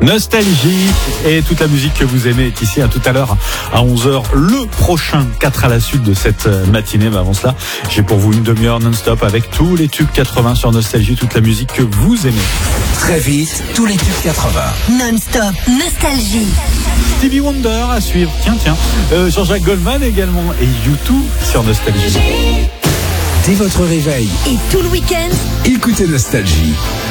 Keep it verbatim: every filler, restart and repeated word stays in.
Nostalgie et toute la musique que vous aimez est ici à tout à l'heure à onze heures. Le prochain quatre à la suite de cette matinée. Mais avant cela, j'ai pour vous une demi-heure non-stop avec tous les tubes quatre-vingts sur Nostalgie, toute la musique que vous aimez. Très vite, tous les tubes quatre-vingts. Non-stop Nostalgie. Stevie Wonder à suivre. Tiens, tiens. Euh, Jean-Jacques Goldman également. Et U deux sur Nostalgie. Dès votre réveil et tout le week-end, écoutez Nostalgie.